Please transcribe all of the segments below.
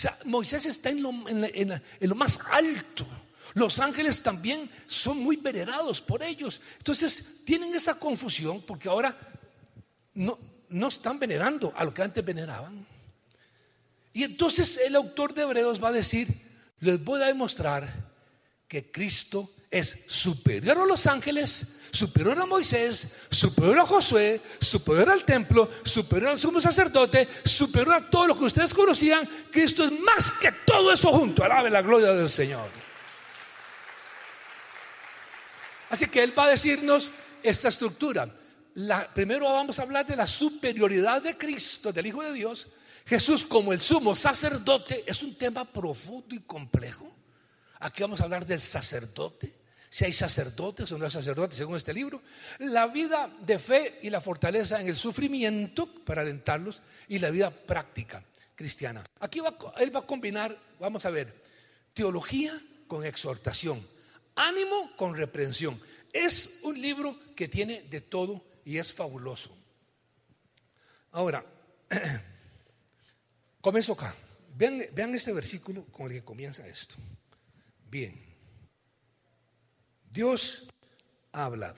sea, Moisés está en lo más alto. Los ángeles también son muy venerados por ellos. Entonces tienen esa confusión porque ahora no están venerando a lo que antes veneraban. Y entonces el autor de Hebreos va a decir: les voy a demostrar que Cristo es superior a los ángeles, superior a Moisés, superior a Josué, superior al templo, superior al sumo sacerdote, superior a todo lo que ustedes conocían. Cristo es más que todo eso junto. Alabe la gloria del Señor. Así que Él va a decirnos esta estructura. Primero vamos a hablar de la superioridad de Cristo, del Hijo de Dios. Jesús como el sumo sacerdote es un tema profundo y complejo. Aquí vamos a hablar del sacerdote, si hay sacerdotes o no hay sacerdotes según este libro. La vida de fe y la fortaleza en el sufrimiento para alentarlos, y la vida práctica cristiana. Aquí él va a combinar, vamos a ver, teología con exhortación, ánimo con reprensión. Es un libro que tiene de todo y es fabuloso. Ahora, comienzo acá. Vean este versículo con el que comienza esto. Bien, Dios ha hablado.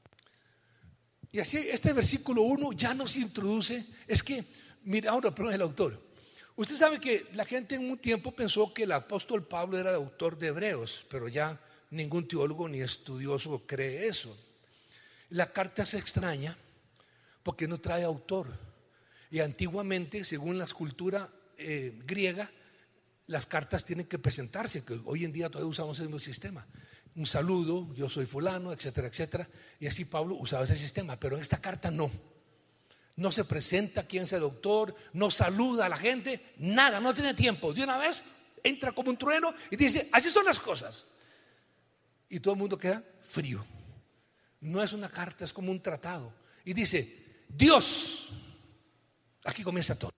Y así este versículo 1 ya nos introduce. Es que, mira, ahora perdón, el autor. Usted sabe que la gente en un tiempo pensó que el apóstol Pablo era el autor de Hebreos, pero ya ningún teólogo ni estudioso cree eso. La carta se extraña porque no trae autor. Y antiguamente, según la escultura griega, las cartas tienen que presentarse, que hoy en día todavía usamos el mismo sistema. Un saludo, yo soy fulano, etcétera, etcétera. Y así Pablo usaba ese sistema, pero en esta carta no se presenta quién es el autor, no saluda a la gente, nada, no tiene tiempo. De una vez entra como un trueno y dice: así son las cosas. Y todo el mundo queda frío. No es una carta, es como un tratado. Y dice: Dios. Aquí comienza todo.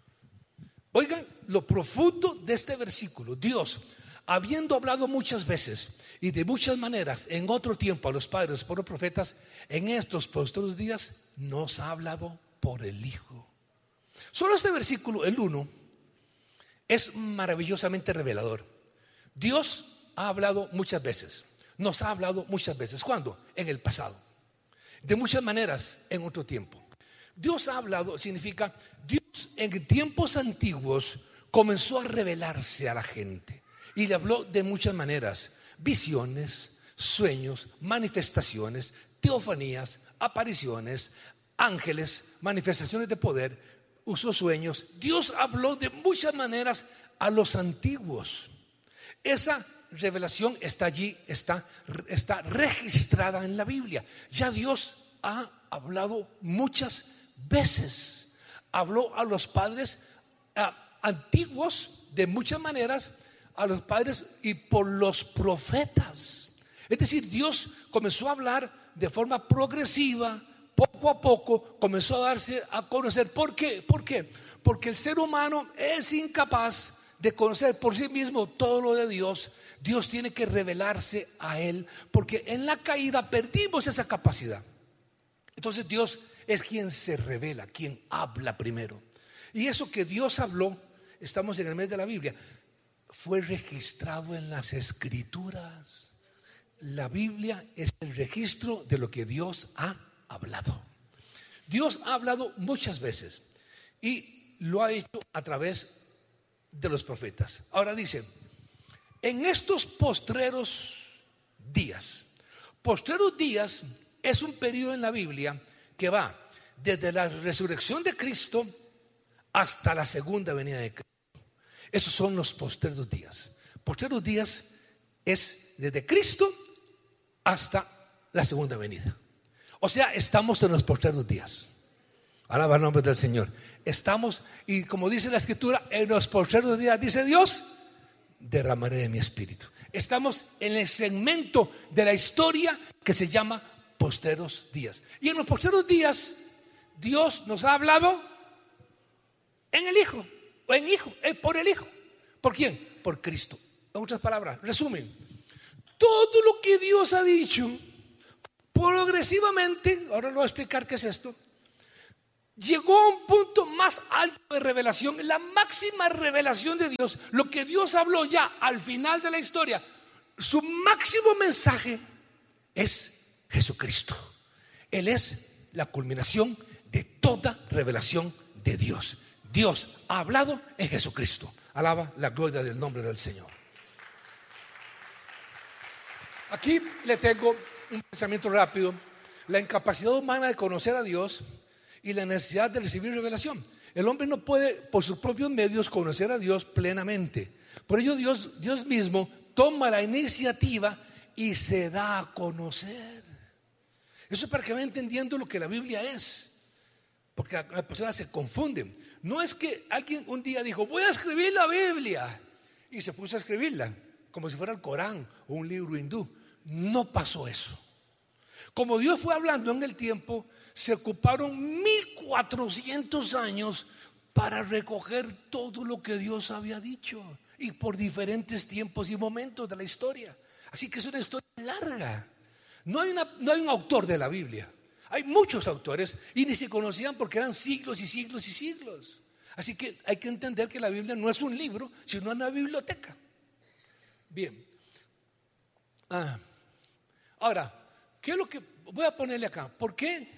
Oigan lo profundo de este versículo. Dios, habiendo hablado muchas veces y de muchas maneras en otro tiempo a los padres por los profetas, en estos postreros días nos ha hablado por el Hijo. Solo este versículo, el 1, es maravillosamente revelador. Dios ha hablado muchas veces. Nos ha hablado muchas veces. ¿Cuándo? En el pasado. De muchas maneras en otro tiempo. Dios ha hablado significa Dios en tiempos antiguos comenzó a revelarse a la gente y le habló de muchas maneras: visiones, sueños, manifestaciones, teofanías, apariciones, ángeles, manifestaciones de poder, usó sueños. Dios habló de muchas maneras a los antiguos. Esa revelación está allí, está registrada en la Biblia. Ya Dios ha hablado muchas veces. Habló a los padres antiguos de muchas maneras, a los padres y por los profetas. Es decir, Dios comenzó a hablar de forma progresiva, poco a poco comenzó a darse a conocer. ¿Por qué? ¿Por qué? Porque el ser humano es incapaz de conocer por sí mismo todo lo de Dios. Dios tiene que revelarse a Él, porque en la caída perdimos esa capacidad. Entonces Dios es quien se revela, quien habla primero. Y eso que Dios habló, estamos en el mes de la Biblia, fue registrado en las Escrituras. La Biblia es el registro de lo que Dios ha hablado. Dios ha hablado muchas veces y lo ha hecho a través de los profetas. Ahora dice: en estos postreros días. Postreros días es un periodo en la Biblia que va desde la resurrección de Cristo hasta la segunda venida de Cristo. Esos son los postreros días. Postreros días es desde Cristo hasta la segunda venida. O sea, estamos en los postreros días. Alaba el nombre del Señor. Estamos, y como dice la Escritura, en los postreros días, dice Dios, derramaré de mi espíritu. Estamos en el segmento de la historia que se llama postreros días. Y en los postreros días Dios nos ha hablado en el Hijo, o en Hijo, por el Hijo. ¿Por quién? Por Cristo. En otras palabras, resumen, todo lo que Dios ha dicho progresivamente, ahora le voy a explicar qué es esto, llegó a un punto más alto de revelación, la máxima revelación de Dios, lo que Dios habló ya al final de la historia. Su máximo mensaje es Jesucristo. Él es la culminación de toda revelación de Dios. Dios ha hablado en Jesucristo. Alaba la gloria del nombre del Señor. Aquí le tengo un pensamiento rápido: la incapacidad humana de conocer a Dios y la necesidad de recibir revelación. El hombre no puede por sus propios medios conocer a Dios plenamente. Por ello Dios mismo toma la iniciativa y se da a conocer. Eso es para que vayan entendiendo lo que la Biblia es, porque las personas se confunden. No es que alguien un día dijo: voy a escribir la Biblia, y se puso a escribirla como si fuera el Corán o un libro hindú. No pasó eso. Como Dios fue hablando en el tiempo, se ocuparon 1400 años para recoger todo lo que Dios había dicho, y por diferentes tiempos y momentos de la historia. Así que es una historia larga. No hay un autor de la Biblia. Hay muchos autores y ni se conocían porque eran siglos y siglos y siglos. Así que hay que entender que la Biblia no es un libro, sino una biblioteca. Bien. Ahora, ¿qué es lo que voy a ponerle acá? ¿Por qué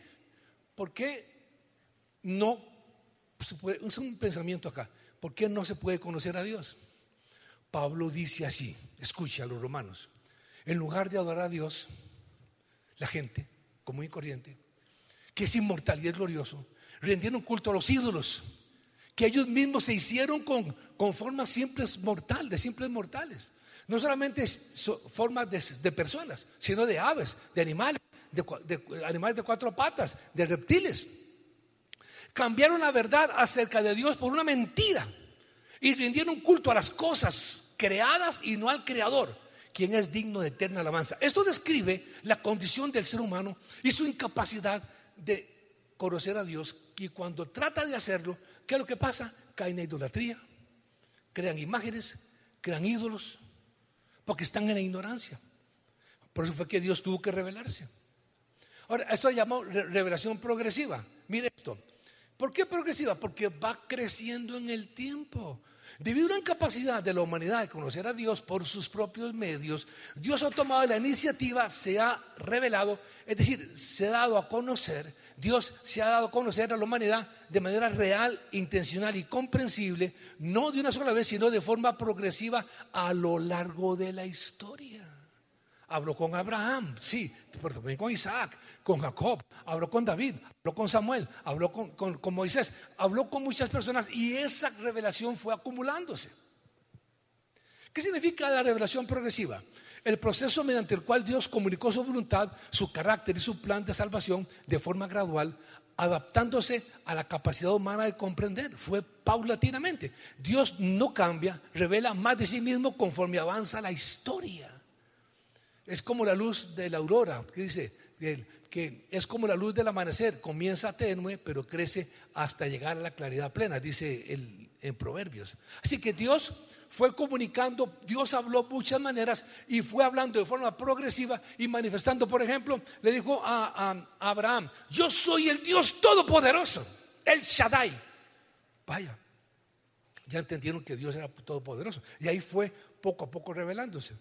no se puede? Es un pensamiento acá. ¿Por qué no se puede conocer a Dios? Pablo dice así, escucha a los romanos: en lugar de adorar a Dios, la gente común y corriente, que es inmortal y es glorioso, rindieron culto a los ídolos que ellos mismos se hicieron con formas simples mortales. No solamente formas de personas, sino de aves, de animales, de animales de cuatro patas, de reptiles. Cambiaron la verdad acerca de Dios por una mentira y rindieron culto a las cosas creadas y no al Creador, quien es digno de eterna alabanza. Esto describe la condición del ser humano y su incapacidad de conocer a Dios. Y cuando trata de hacerlo, ¿qué es lo que pasa? Caen en idolatría, crean imágenes, crean ídolos, porque están en la ignorancia. Por eso fue que Dios tuvo que revelarse. Ahora, esto es llamado revelación progresiva. Mire esto. ¿Por qué progresiva? Porque va creciendo en el tiempo. Debido a la incapacidad de la humanidad de conocer a Dios por sus propios medios, Dios ha tomado la iniciativa, se ha revelado, es decir, se ha dado a conocer. Dios se ha dado a conocer a la humanidad de manera real, intencional y comprensible, no de una sola vez, sino de forma progresiva a lo largo de la historia. Habló con Abraham, sí, pero también con Isaac, con Jacob, habló con David, habló con Samuel, habló con Moisés, habló con muchas personas, y esa revelación fue acumulándose. ¿Qué significa la revelación progresiva? El proceso mediante el cual Dios comunicó su voluntad, su carácter y su plan de salvación de forma gradual, adaptándose a la capacidad humana de comprender. Fue paulatinamente. Dios no cambia, revela más de sí mismo conforme avanza la historia. Es como la luz de la aurora, que dice que es como la luz del amanecer, comienza tenue pero crece hasta llegar a la claridad plena, dice en Proverbios. Así que Dios fue comunicando, Dios habló de muchas maneras y fue hablando de forma progresiva y manifestando. Por ejemplo, le dijo a Abraham: yo soy el Dios todopoderoso, el Shaddai. Vaya, ya entendieron que Dios era todopoderoso, y ahí fue poco a poco revelándose.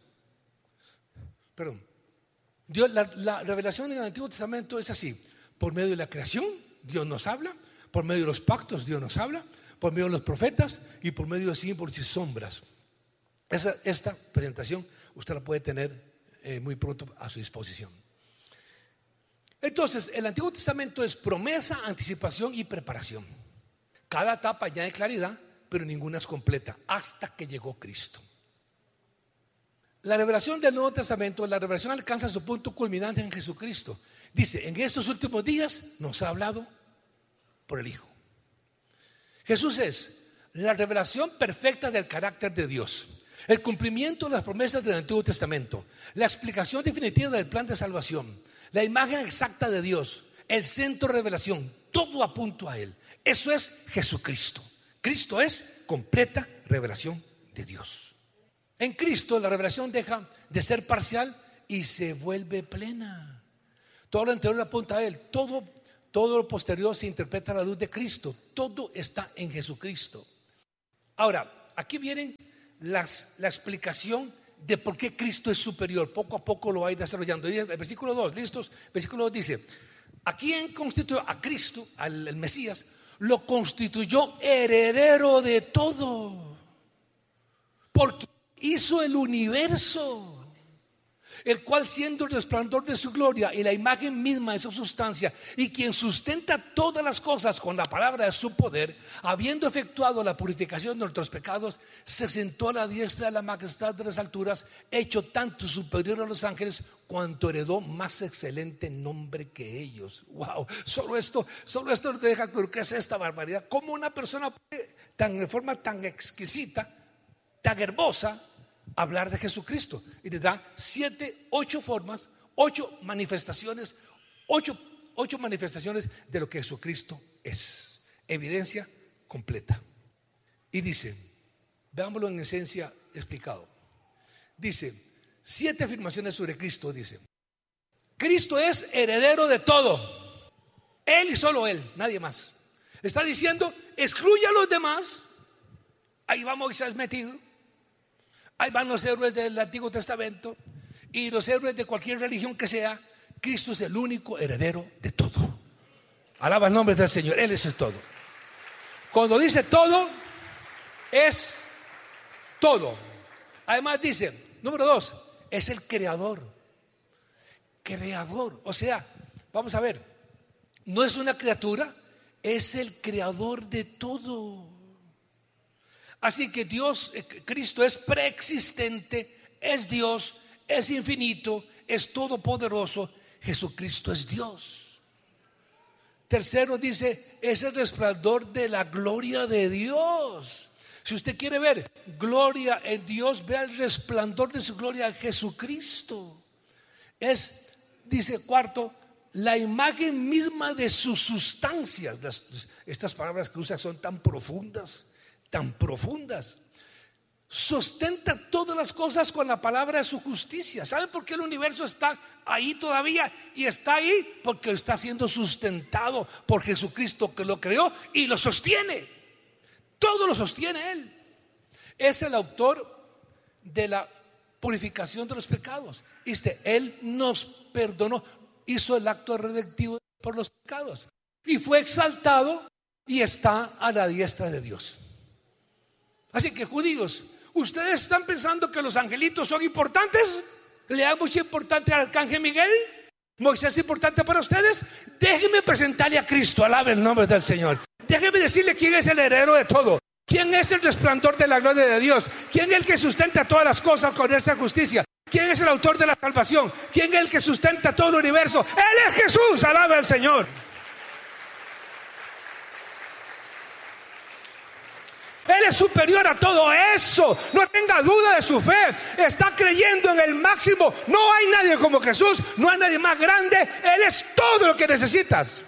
Perdón. Dios, la revelación en el Antiguo Testamento es así: por medio de la creación Dios nos habla, por medio de los pactos Dios nos habla, por medio de los profetas y por medio de símbolos y sombras. Esta presentación usted la puede tener muy pronto a su disposición. Entonces, el Antiguo Testamento es promesa, anticipación y preparación. Cada etapa ya de claridad, pero ninguna es completa hasta que llegó Cristo. La revelación del Nuevo Testamento, la revelación alcanza su punto culminante en Jesucristo. Dice: en estos últimos días nos ha hablado por el Hijo. Jesús es la revelación perfecta del carácter de Dios, el cumplimiento de las promesas del Antiguo Testamento, la explicación definitiva del plan de salvación, la imagen exacta de Dios, el centro de revelación, todo apunta a Él. Eso es Jesucristo. Cristo es completa revelación de Dios. En Cristo la revelación deja de ser parcial y se vuelve plena. Todo lo anterior apunta a Él. Todo lo posterior se interpreta a la luz de Cristo. Todo está en Jesucristo. Ahora, aquí viene la explicación de por qué Cristo es superior. Poco a poco lo va a ir desarrollando. El versículo 2, ¿listos? Versículo 2 dice: ¿a quién constituyó? A Cristo, al Mesías, lo constituyó heredero de todo, porque hizo el universo, el cual, siendo el resplandor de su gloria y la imagen misma de su sustancia, y quien sustenta todas las cosas con la palabra de su poder, habiendo efectuado la purificación de nuestros pecados, se sentó a la diestra de la majestad de las alturas, hecho tanto superior a los ángeles cuanto heredó más excelente nombre que ellos. Wow, solo esto nos deja ver qué es esta barbaridad. Cómo una persona puede, de forma tan exquisita, tan hermosa, hablar de Jesucristo, y le da 8 formas, 8 manifestaciones, 8 manifestaciones de lo que Jesucristo es. Evidencia completa. Y dice, veámoslo en esencia explicado. Dice 7 afirmaciones sobre Cristo. Dice: Cristo es heredero de todo. Él y solo Él, nadie más. Está diciendo, excluye a los demás. Ahí va Moisés metido. Ahí van los héroes del Antiguo Testamento y los héroes de cualquier religión que sea. Cristo es el único heredero de todo. Alaba el nombre del Señor. Él es el todo. Cuando dice todo, es todo. Además dice, número 2, es el creador. Creador. O sea, vamos a ver, no es una criatura, es el creador de todo. Así que Cristo es preexistente, es Dios, es infinito, es todopoderoso. Jesucristo es Dios. Tercero dice, es el resplandor de la gloria de Dios. Si usted quiere ver gloria en Dios, vea el resplandor de su gloria en Jesucristo. Dice cuarto, la imagen misma de sus sustancias. Estas palabras que usa son tan profundas. Sustenta todas las cosas con la palabra de su justicia. ¿Sabe por qué el universo está ahí todavía? Y está ahí porque está siendo sustentado por Jesucristo, que lo creó y lo sostiene. Todo lo sostiene Él. Es el autor de la purificación de los pecados. Él nos perdonó, hizo el acto redentivo por los pecados y fue exaltado y está a la diestra de Dios. Así que, judíos, ¿ustedes están pensando que los angelitos son importantes? ¿Le dan mucha importancia al arcángel Miguel? ¿Moisés es importante para ustedes? Déjenme presentarle a Cristo. Alabe el nombre del Señor. Déjenme decirle quién es el heredero de todo, quién es el resplandor de la gloria de Dios, quién es el que sustenta todas las cosas con esa justicia, quién es el autor de la salvación, quién es el que sustenta todo el universo. Él es Jesús. Alabe al Señor. Él es superior a todo eso. No tenga duda de su fe. Está creyendo en el máximo. No hay nadie como Jesús. No hay nadie más grande. Él es todo lo que necesitas.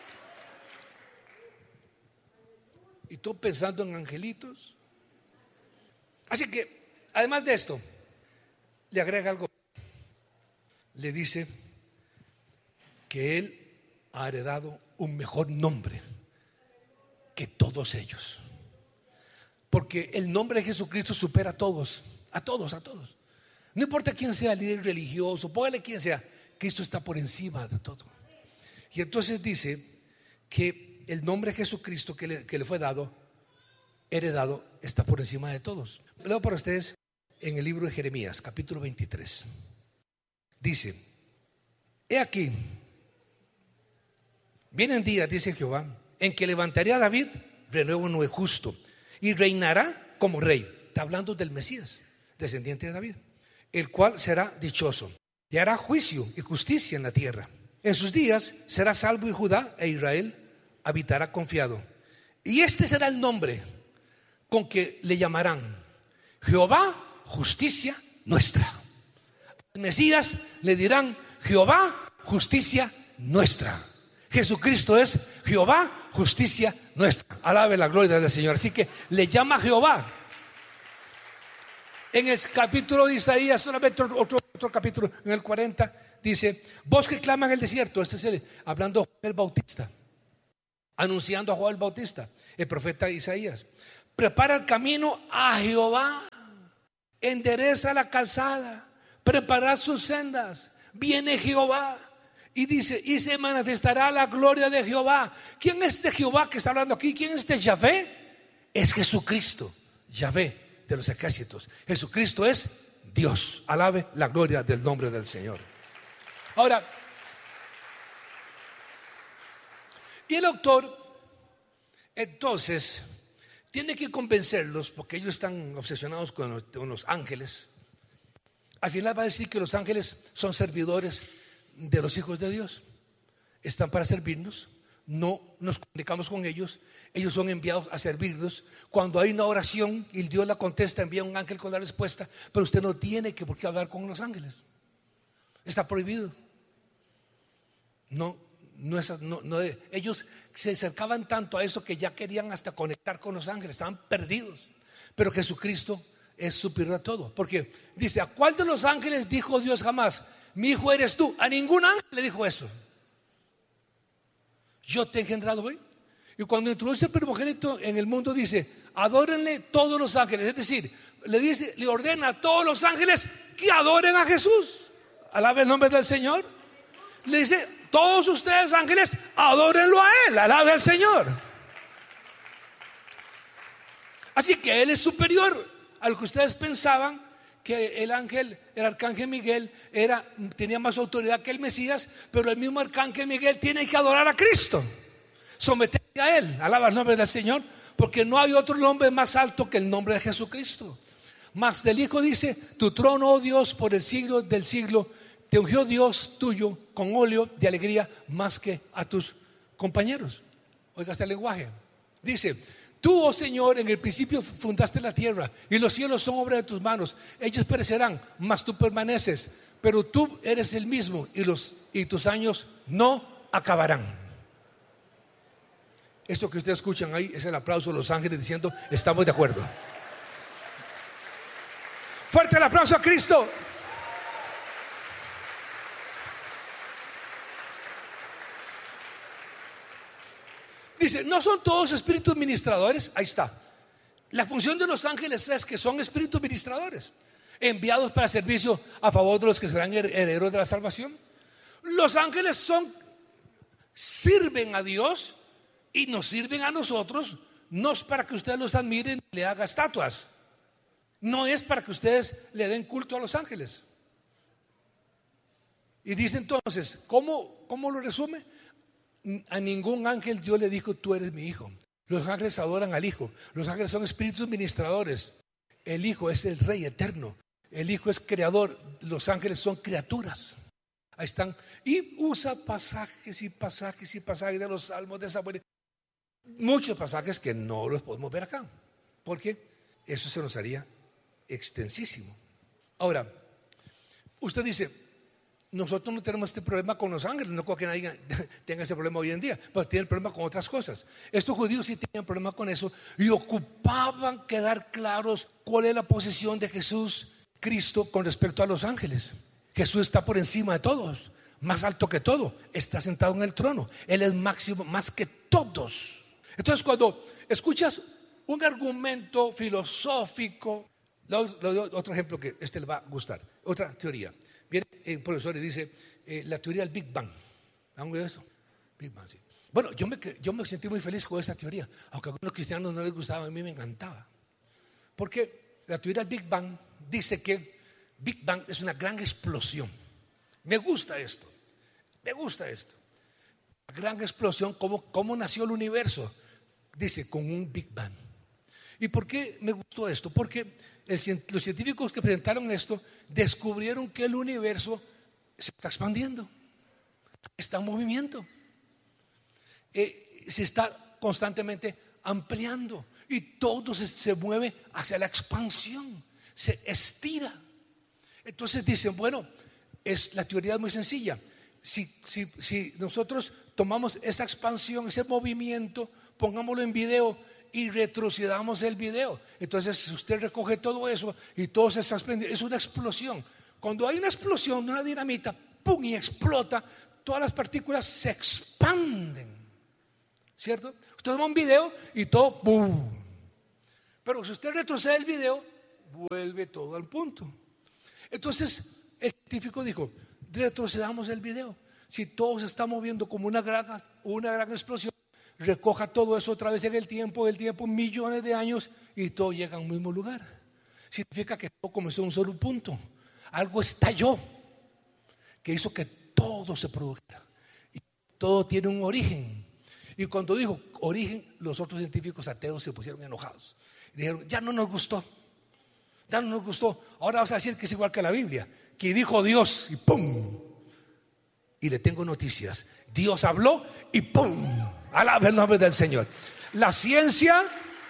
¿Y tú pensando en angelitos? Así que, además de esto, le agrega algo. Le dice que Él ha heredado un mejor nombre que todos ellos. Porque el nombre de Jesucristo supera a todos. No importa quién sea el líder religioso, póngale quien sea, Cristo está por encima de todo. Y entonces dice que el nombre de Jesucristo que le fue heredado, está por encima de todos. Leo para ustedes en el libro de Jeremías, capítulo 23. Dice: he aquí, vienen días, dice Jehová, en que levantaré a David renuevo nuevo justo, y reinará como rey. Está hablando del Mesías, descendiente de David, el cual será dichoso y hará juicio y justicia en la tierra. En sus días será salvo, y Judá e Israel habitará confiado. Y este será el nombre con que le llamarán: Jehová, justicia nuestra. Al Mesías le dirán: Jehová, justicia nuestra. Jesucristo es Jehová, justicia nuestra. Alabe la gloria del Señor. Así que le llama Jehová. En el capítulo de Isaías, solamente otro capítulo, en el 40, dice: vos que claman en el desierto. Este es hablando a Juan el Bautista, anunciando a Juan el Bautista, el profeta Isaías. Prepara el camino a Jehová, endereza la calzada, prepara sus sendas. Viene Jehová. Y dice: y se manifestará la gloria de Jehová. ¿Quién es este Jehová que está hablando aquí? ¿Quién es este Yahvé? Es Jesucristo, Yahvé de los ejércitos. Jesucristo es Dios. Alabe la gloria del nombre del Señor. Ahora, y el autor entonces tiene que convencerlos, porque ellos están obsesionados con los ángeles. Al final va a decir que los ángeles son servidores de los hijos de Dios. Están para servirnos. No nos comunicamos con ellos. Ellos son enviados a servirnos. Cuando hay una oración y Dios la contesta, envía un ángel con la respuesta. Pero usted no tiene por qué hablar con los ángeles. Está prohibido. Ellos se acercaban tanto a eso que ya querían hasta conectar con los ángeles. Estaban perdidos. Pero Jesucristo es superior a todo. Porque dice: ¿a cuál de los ángeles dijo Dios jamás: mi hijo eres tú? A ningún ángel le dijo eso. Yo te he engendrado hoy. Y cuando introduce el primogénito en el mundo, dice: adórenle todos los ángeles. Es decir, le ordena a todos los ángeles que adoren a Jesús. Alabe el nombre del Señor. Le dice: todos ustedes ángeles, adórenlo a Él. Alabe al Señor. Así que Él es superior a lo que ustedes pensaban, que el arcángel Miguel tenía más autoridad que el Mesías. Pero el mismo arcángel Miguel tiene que adorar a Cristo, someterse a Él. Alaba el nombre del Señor, porque no hay otro nombre más alto que el nombre de Jesucristo. Mas del Hijo dice: tu trono, oh Dios, por el siglo del siglo. Te ungió Dios tuyo con óleo de alegría más que a tus compañeros. Oiga este lenguaje. Dice: tú, oh Señor, en el principio fundaste la tierra, y los cielos son obra de tus manos. Ellos perecerán, mas tú permaneces. Pero tú eres el mismo, y tus años no acabarán. Esto que ustedes escuchan ahí es el aplauso de los ángeles diciendo: estamos de acuerdo. Fuerte el aplauso a Cristo. Dice: ¿no son todos espíritus ministradores? Ahí está. La función de los ángeles es que son espíritus ministradores, enviados para servicio a favor de los que serán herederos de la salvación. Los ángeles sirven a Dios y nos sirven a nosotros. No es para que ustedes los admiren y le hagan estatuas. No es para que ustedes le den culto a los ángeles. Y dice entonces, ¿cómo lo resume? A ningún ángel Dios le dijo: tú eres mi hijo. Los ángeles adoran al Hijo. Los ángeles son espíritus ministradores. El Hijo es el Rey eterno. El Hijo es creador. Los ángeles son criaturas. Ahí están. Y usa pasajes y pasajes y pasajes de los salmos de Samuel. Muchos pasajes que no los podemos ver acá, porque eso se nos haría extensísimo. Ahora, usted dice: nosotros no tenemos este problema con los ángeles. No creo que nadie tenga ese problema hoy en día, pero tienen problema con otras cosas. Estos judíos sí tenían problema con eso y ocupaban quedar claros cuál es la posición de Jesús, Cristo, con respecto a los ángeles. Jesús está por encima de todos, más alto que todo, está sentado en el trono. Él es máximo, más que todos. Entonces, cuando escuchas un argumento filosófico, otro ejemplo que le va a gustar, otra teoría. Viene el profesor y dice: la teoría del Big Bang. ¿Han oído eso? Big Bang, sí. Bueno, yo me sentí muy feliz con esa teoría, aunque a algunos cristianos no les gustaba, a mí me encantaba. Porque la teoría del Big Bang dice que Big Bang es una gran explosión. Me gusta esto. La gran explosión, ¿cómo nació el universo? Dice: con un Big Bang. ¿Y por qué me gustó esto? Porque los científicos que presentaron esto descubrieron que el universo se está expandiendo, está en movimiento, se está constantemente ampliando, y todo se mueve hacia la expansión, se estira. Entonces dicen: bueno, la teoría es muy sencilla. Si nosotros tomamos esa expansión, ese movimiento, pongámoslo en video y retrocedamos el video, entonces si usted recoge todo eso y todo se está expandiendo, es una explosión. Cuando hay una explosión de una dinamita, ¡pum!, y explota. Todas las partículas se expanden, ¿cierto? Usted toma un video y todo ¡pum! Pero si usted retrocede el video, vuelve todo al punto. Entonces el científico dijo: retrocedamos el video. Si todo se está moviendo como una gran explosión, recoja todo eso otra vez en el tiempo, millones de años, y todo llega a un mismo lugar. Significa que todo comenzó en un solo punto. Algo estalló que hizo que todo se produjera. Y todo tiene un origen. Y cuando dijo origen, los otros científicos ateos se pusieron enojados. Y dijeron: ya no nos gustó. Ahora vas a decir que es igual que la Biblia, que dijo Dios y ¡pum! Y le tengo noticias. Dios habló y ¡pum! Alaba el nombre del Señor. La ciencia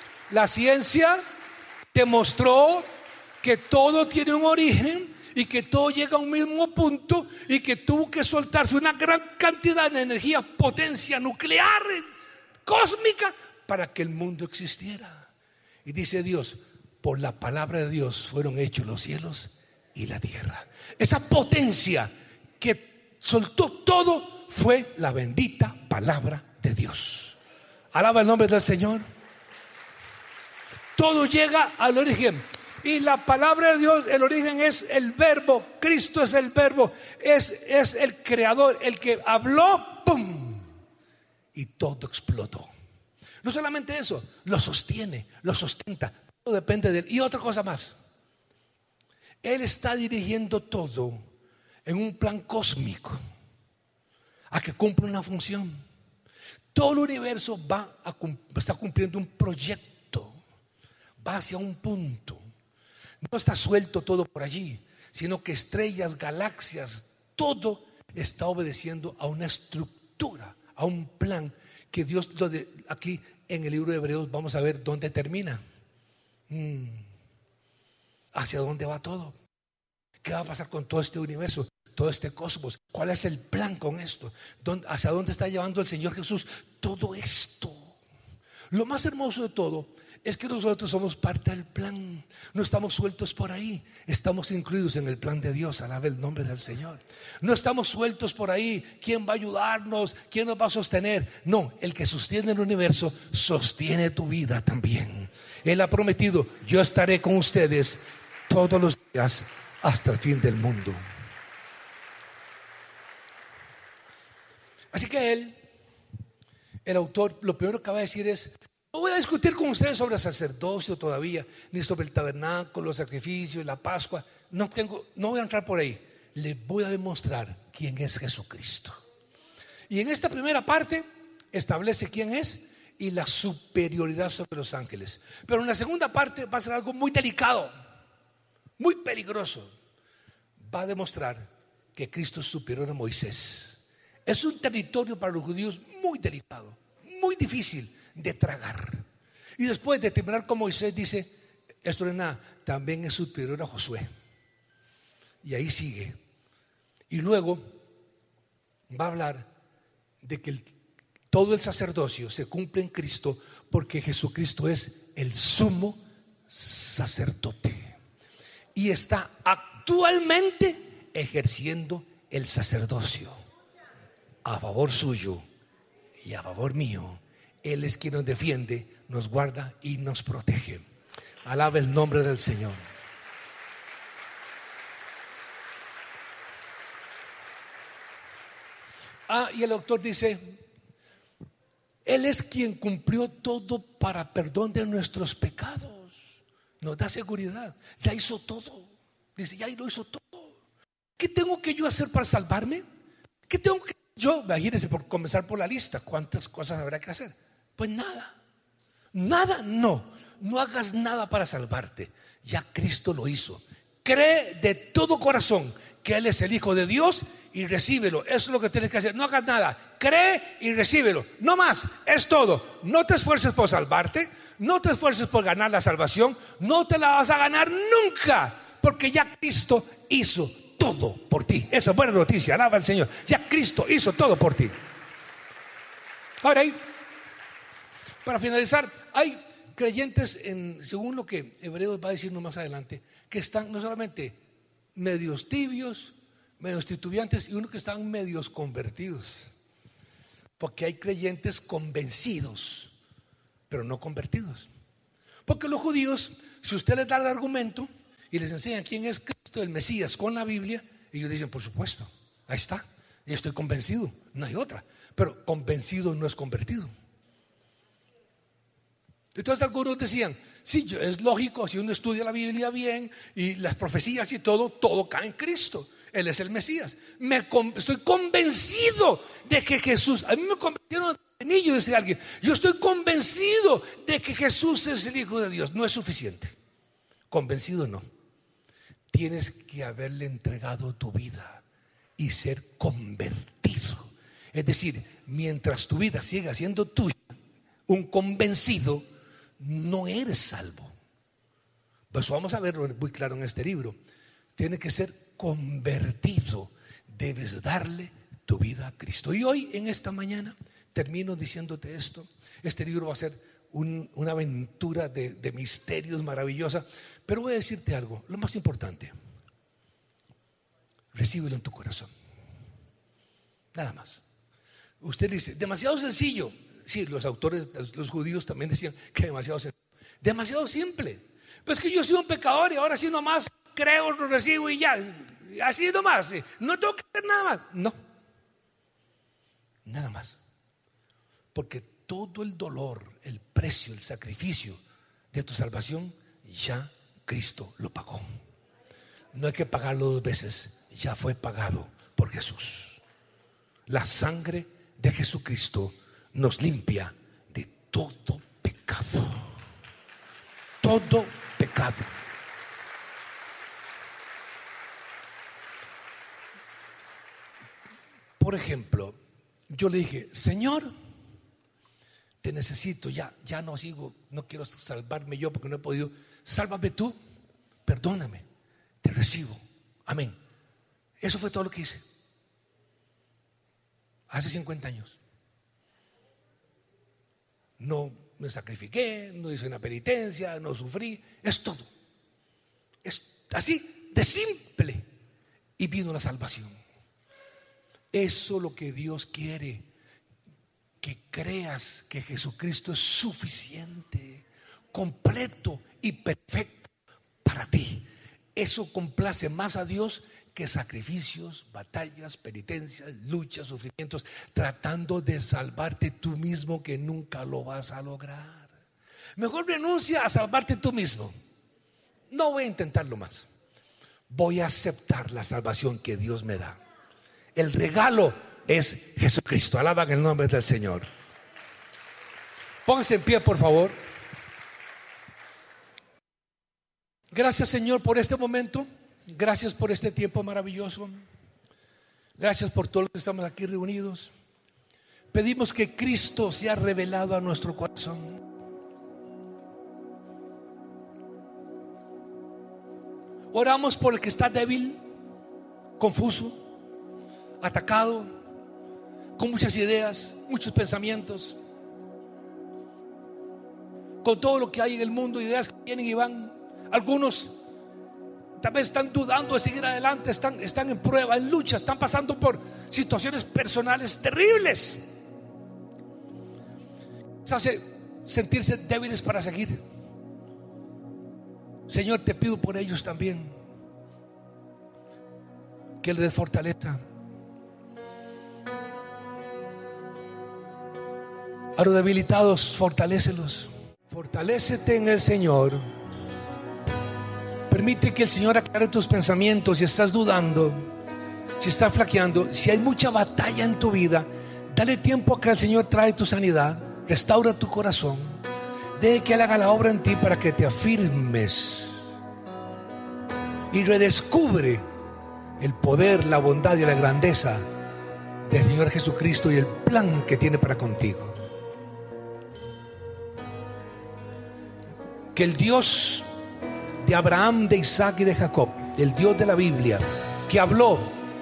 demostró que todo tiene un origen y que todo llega a un mismo punto, y que tuvo que soltarse una gran cantidad de energía, potencia nuclear, cósmica, para que el mundo existiera. Y dice Dios: por la palabra de Dios fueron hechos los cielos y la tierra. Esa potencia que soltó todo fue la bendita palabra de Dios. Alaba el nombre del Señor. Todo llega al origen. Y la palabra de Dios, el origen es el verbo. Cristo es el verbo. Es el creador, el que habló, ¡pum!, y todo explotó. No solamente eso, lo sostiene, lo sustenta. Todo depende de él. Y otra cosa más: él está dirigiendo todo en un plan cósmico a que cumpla una función. Todo el universo está cumpliendo un proyecto, va hacia un punto. No está suelto todo por allí, sino que estrellas, galaxias, todo está obedeciendo a una estructura, a un plan que Dios aquí en el libro de Hebreos vamos a ver dónde termina. ¿Hacia dónde va todo? ¿Qué va a pasar con todo este universo, todo este cosmos? ¿Cuál es el plan con esto? ¿Hacia dónde está llevando el Señor Jesús todo esto? Lo más hermoso de todo es que nosotros somos parte del plan. No estamos sueltos por ahí, estamos incluidos en el plan de Dios. Alaba el nombre del Señor. No estamos sueltos por ahí. ¿Quién va a ayudarnos? ¿Quién nos va a sostener? No, el que sostiene el universo sostiene tu vida también. Él ha prometido: yo estaré con ustedes todos los días hasta el fin del mundo. Así que el autor, lo primero que va a decir es: no voy a discutir con ustedes sobre el sacerdocio todavía, ni sobre el tabernáculo, los sacrificios, la Pascua. No voy a entrar por ahí. Les voy a demostrar quién es Jesucristo. Y en esta primera parte establece quién es y la superioridad sobre los ángeles. Pero en la segunda parte va a ser algo muy delicado, muy peligroso. Va a demostrar que Cristo es superior a Moisés. Es un territorio para los judíos muy delicado, muy difícil de tragar. Y después de terminar con Moisés dice: esto no es nada, también es superior a Josué. Y ahí sigue. Y luego va a hablar de que todo el sacerdocio se cumple en Cristo, porque Jesucristo es el sumo sacerdote y está actualmente ejerciendo el sacerdocio a favor suyo y a favor mío. Él es quien nos defiende, nos guarda y nos protege. Alaba el nombre del Señor. Y el autor dice: Él es quien cumplió todo para perdón de nuestros pecados. Nos da seguridad. Ya hizo todo. Dice: ya lo hizo todo. ¿Qué tengo que yo hacer para salvarme? ¿Qué tengo que yo? Imagínense, por comenzar por la lista, ¿cuántas cosas habrá que hacer? Pues nada. No hagas nada para salvarte. Ya Cristo lo hizo. Cree de todo corazón que Él es el Hijo de Dios y recíbelo. Eso es lo que tienes que hacer. No hagas nada. Cree y recíbelo. No más. Es todo. No te esfuerces por salvarte. No te esfuerces por ganar la salvación. No te la vas a ganar nunca, porque ya Cristo hizo todo por ti. Esa es buena noticia. Alaba al Señor. Ya Cristo hizo todo por ti. Ahora, para finalizar, hay creyentes, según lo que Hebreos va a decirnos más adelante, que están no solamente medios tibios, medios titubeantes y unos que están medios convertidos. Porque hay creyentes convencidos, pero no convertidos. Porque los judíos, si usted les da el argumento y les enseña quién es Cristo, el Mesías, con la Biblia, ellos dicen, por supuesto, ahí está, yo estoy convencido, no hay otra. Pero convencido no es convertido. Entonces algunos decían, sí, es lógico, si uno estudia la Biblia bien y las profecías y todo cae en Cristo. Él es el Mesías. Estoy convencido de que Jesús, a mí me convirtieron en niño, dice alguien. Yo estoy convencido de que Jesús es el Hijo de Dios. No es suficiente. Convencido no. Tienes que haberle entregado tu vida y ser convertido. Es decir, mientras tu vida siga siendo tuya, un convencido, no eres salvo. Pues vamos a verlo muy claro en este libro. Tiene que ser convertido. Debes darle tu vida a Cristo. Y hoy, en esta mañana, termino diciéndote esto. Este libro va a ser una aventura de misterios maravillosa. Pero voy a decirte algo, lo más importante: recíbelo en tu corazón. Nada más. Usted dice, demasiado sencillo. Sí, los autores, los judíos también decían que demasiado sencillo. Demasiado simple. Pues que yo soy un pecador y ahora sí nomás creo, lo recibo y ya. Así nomás. No tengo que hacer nada más. No. Nada más. Porque todo el dolor, el precio, el sacrificio de tu salvación, ya Cristo lo pagó. No hay que pagarlo dos veces. Ya fue pagado por Jesús. La sangre de Jesucristo nos limpia de todo pecado. Todo pecado. Por ejemplo, yo le dije, Señor, te necesito, ya no sigo, no quiero salvarme yo porque no he podido. Sálvame tú, perdóname, te recibo. Amén. Eso fue todo lo que hice. Hace 50 años. No me sacrifiqué, no hice una penitencia, no sufrí. Es todo. Es así de simple. Y vino la salvación. Eso es lo que Dios quiere. Que creas que Jesucristo es suficiente, completo y perfecto para ti. Eso complace más a Dios que sacrificios, batallas, penitencias, luchas, sufrimientos, tratando de salvarte tú mismo, que nunca lo vas a lograr. Mejor renuncia a salvarte tú mismo. No voy a intentarlo más. Voy a aceptar la salvación que Dios me da. El regalo es Jesucristo. Alaban el nombre del Señor. Pónganse en pie, por favor. Gracias, Señor, por este momento. Gracias por este tiempo maravilloso. Gracias por todos los que estamos aquí reunidos. Pedimos que Cristo sea revelado a nuestro corazón. Oramos por el que está débil, confuso, atacado, con muchas ideas, muchos pensamientos, con todo lo que hay en el mundo, ideas que vienen y van. Algunos tal vez están dudando de seguir adelante, están en prueba, en lucha, están pasando por situaciones personales terribles. Se hace sentirse débiles para seguir. Señor, te pido por ellos también que les des fortaleza. A los debilitados, fortalécelos. Fortalécete en el Señor. Permite que el Señor aclare tus pensamientos. Si estás dudando, si estás flaqueando, si hay mucha batalla en tu vida, dale tiempo a que el Señor trae tu sanidad, restaura tu corazón, deje que Él haga la obra en ti para que te afirmes y redescubre el poder, la bondad y la grandeza del Señor Jesucristo y el plan que tiene para contigo. Que el Dios de Abraham, de Isaac y de Jacob, el Dios de la Biblia, que habló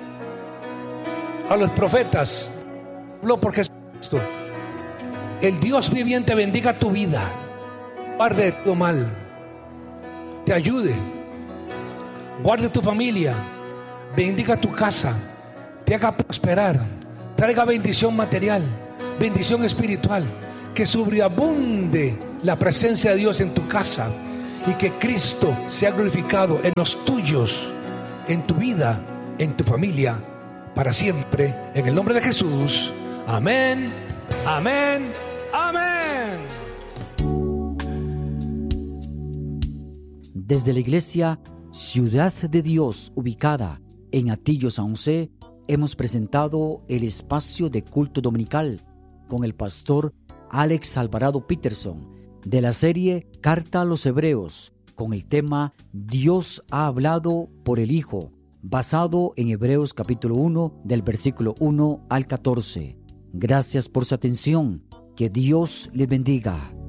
a los profetas, habló por Jesucristo, el Dios viviente bendiga tu vida, guarde de todo mal, te ayude, guarde tu familia, bendiga tu casa, te haga prosperar, traiga bendición material, bendición espiritual, que sobreabunde la presencia de Dios en tu casa y que Cristo sea glorificado en los tuyos, en tu vida, en tu familia, para siempre, en el nombre de Jesús. Amén, amén, amén. Desde la iglesia Ciudad de Dios, ubicada en Atillo, San José, hemos presentado el espacio de culto dominical con el pastor Alex Alvarado Peterson, de la serie Carta a los Hebreos, con el tema Dios ha hablado por el Hijo, basado en Hebreos capítulo 1, del versículo 1 al 14. Gracias por su atención. Que Dios les bendiga.